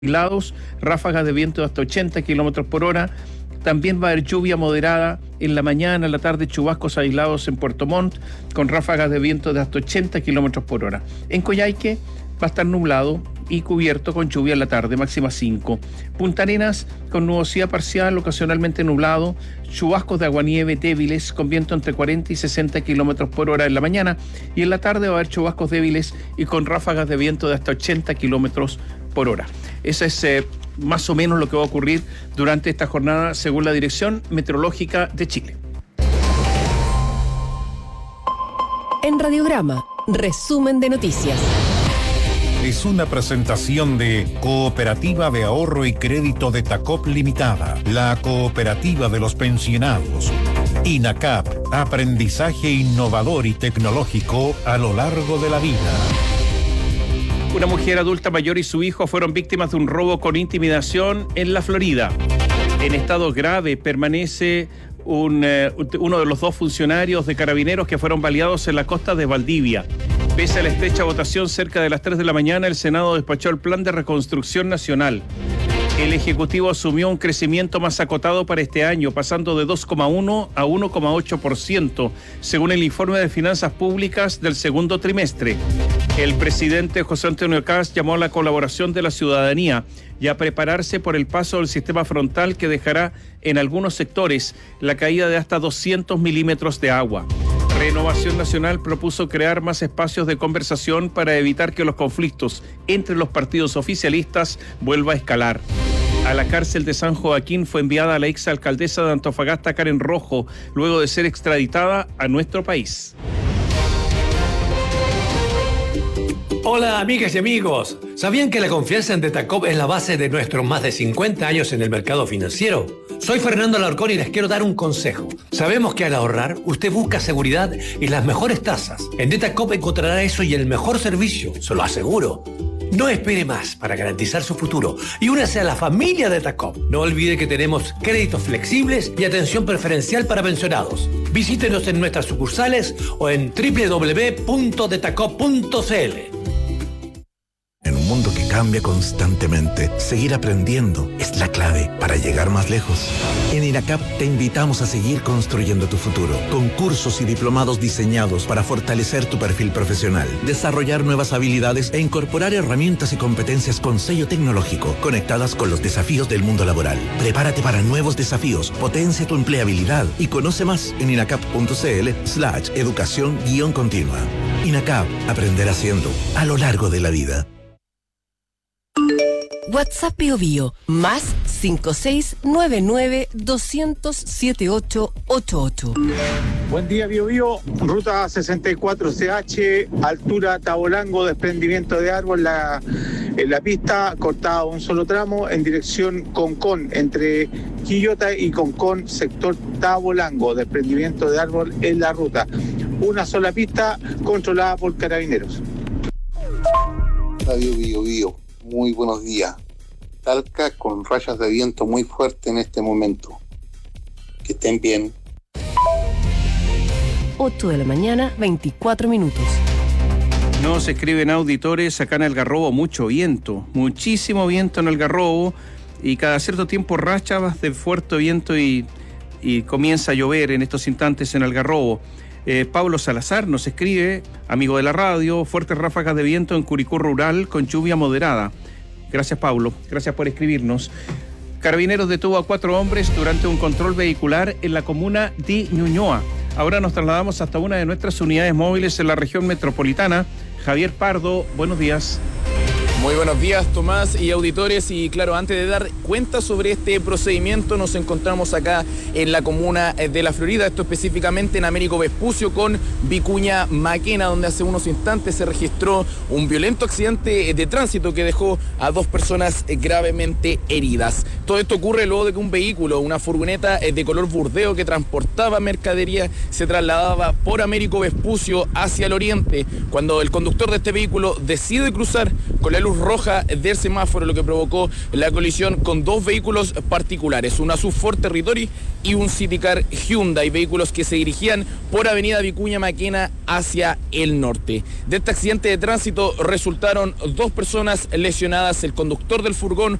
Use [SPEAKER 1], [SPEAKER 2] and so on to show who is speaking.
[SPEAKER 1] aislados, ráfagas de viento de hasta 80 kilómetros por hora. También va a haber lluvia moderada en la mañana, en la tarde, chubascos aislados en Puerto Montt, con ráfagas de viento de hasta 80 kilómetros por hora. En Coyhaique va a estar nublado y cubierto con lluvia en la tarde, máxima 5. Punta Arenas con nubosidad parcial, ocasionalmente nublado, chubascos de aguanieve débiles con viento entre 40 y 60 kilómetros por hora en la mañana, y en la tarde va a haber chubascos débiles y con ráfagas de viento de hasta 80 kilómetros por hora. Esa es más o menos lo que va a ocurrir durante esta jornada según la Dirección Meteorológica de Chile.
[SPEAKER 2] En Radiograma, resumen de noticias.
[SPEAKER 3] Es una presentación de Cooperativa de Ahorro y Crédito de Tacop Limitada, la cooperativa de los pensionados. INACAP, aprendizaje innovador y tecnológico a lo largo de la vida.
[SPEAKER 1] Una mujer adulta mayor y su hijo fueron víctimas de un robo con intimidación en la Florida. En estado grave permanece uno de los dos funcionarios de Carabineros que fueron baleados en la costa de Valdivia. Pese a la estrecha votación cerca de las 3 de la mañana, el Senado despachó el Plan de Reconstrucción Nacional. El Ejecutivo asumió un crecimiento más acotado para este año, pasando de 2,1 a 1,8%, según el informe de Finanzas Públicas del segundo trimestre. El presidente José Antonio Kast llamó a la colaboración de la ciudadanía y a prepararse por el paso del sistema frontal que dejará en algunos sectores la caída de hasta 200 milímetros de agua. Renovación Nacional propuso crear más espacios de conversación para evitar que los conflictos entre los partidos oficialistas vuelva a escalar. A la cárcel de San Joaquín fue enviada la exalcaldesa de Antofagasta, Karen Rojo, luego de ser extraditada a nuestro país.
[SPEAKER 4] Hola amigas y amigos, ¿sabían que la confianza en Detacop es la base de nuestros más de 50 años en el mercado financiero? Soy Fernando Alarcón y les quiero dar un consejo. Sabemos que al ahorrar, usted busca seguridad y las mejores tasas. En Detacop encontrará eso y el mejor servicio, se lo aseguro. No espere más para garantizar su futuro y únase a la familia Detacop. No olvide que tenemos créditos flexibles y atención preferencial para pensionados. Visítenos en nuestras sucursales o en www.detacop.cl.
[SPEAKER 5] En un mundo que cambia constantemente, seguir aprendiendo es la clave para llegar más lejos. En INACAP te invitamos a seguir construyendo tu futuro, con cursos y diplomados diseñados para fortalecer tu perfil profesional, desarrollar nuevas habilidades e incorporar herramientas y competencias con sello tecnológico, conectadas con los desafíos del mundo laboral. Prepárate para nuevos desafíos, potencia tu empleabilidad y conoce más en inacap.cl/educación-continua. INACAP, aprender haciendo, a lo largo de la vida.
[SPEAKER 2] WhatsApp Bio más 5699-200-7888.
[SPEAKER 6] Buen día, Bio, ruta 64CH, altura Tabolango, desprendimiento de árbol en la pista, cortado un solo tramo en dirección Concón, entre Quillota y Concón, sector Tabolango, desprendimiento de árbol en la ruta. Una sola pista controlada por Carabineros.
[SPEAKER 7] Radio Bio. Muy buenos días. Talca con rayas de viento muy fuerte en este momento. Que estén bien.
[SPEAKER 2] 8 de la mañana, 24 minutos.
[SPEAKER 1] Nos escriben auditores, acá en Algarrobo mucho viento, muchísimo viento en Algarrobo, y cada cierto tiempo rachas de fuerte viento y comienza a llover en estos instantes en Algarrobo. Pablo Salazar nos escribe, amigo de la radio, fuertes ráfagas de viento en Curicó Rural con lluvia moderada. Gracias, Pablo, gracias por escribirnos. Carabineros detuvo a 4 hombres durante un control vehicular en la comuna de Ñuñoa. Ahora nos trasladamos hasta una de nuestras unidades móviles en la región metropolitana. Javier Pardo, buenos días.
[SPEAKER 8] Muy buenos días, Tomás y auditores, y claro, antes de dar cuenta sobre este procedimiento, nos encontramos acá en la comuna de La Florida, esto específicamente en Américo Vespucio con Vicuña Maquena, donde hace unos instantes se registró un violento accidente de tránsito que dejó a 2 personas gravemente heridas. Todo esto ocurre luego de que un vehículo, una furgoneta de color burdeo que transportaba mercadería, se trasladaba por Américo Vespucio hacia el oriente, cuando el conductor de este vehículo decide cruzar con la luz roja del semáforo, lo que provocó la colisión con dos vehículos particulares, una SUV Ford Territory y un Citycar Hyundai, vehículos que se dirigían por avenida Vicuña Maquena hacia el norte. De este accidente de tránsito resultaron 2 personas lesionadas. El conductor del furgón